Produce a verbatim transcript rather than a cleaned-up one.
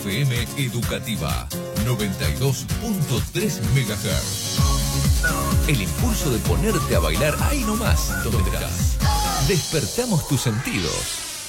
F M Educativa noventa y dos punto tres megahertz. El impulso de ponerte a bailar ahí nomás donde estás. Despertamos tus sentidos.